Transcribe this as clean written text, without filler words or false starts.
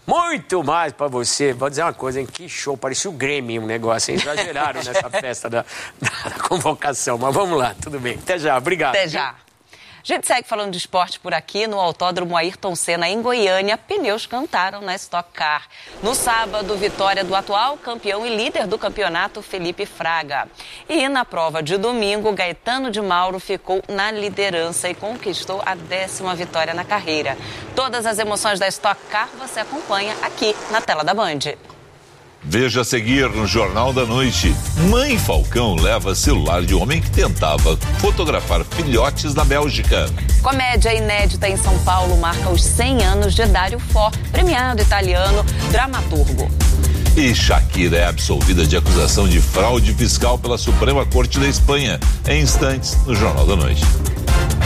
muito mais pra você. Vou dizer uma coisa, hein? Que show, parecia o Grêmio um negócio, hein? Exageraram nessa festa da convocação. Mas vamos lá, tudo bem. Até já, obrigado. Até já. A gente segue falando de esporte por aqui. No Autódromo Ayrton Senna, em Goiânia, pneus cantaram na Stock Car. No sábado, vitória do atual campeão e líder do campeonato, Felipe Fraga. E na prova de domingo, Gaetano de Mauro ficou na liderança e conquistou a 10ª vitória na carreira. Todas as emoções da Stock Car você acompanha aqui na tela da Band. Veja a seguir no Jornal da Noite. Mãe Falcão leva celular de homem que tentava fotografar filhotes na Bélgica. Comédia inédita em São Paulo marca os 100 anos de Dario Fo, premiado italiano, dramaturgo. E Shakira é absolvida de acusação de fraude fiscal pela Suprema Corte da Espanha. Em instantes, no Jornal da Noite.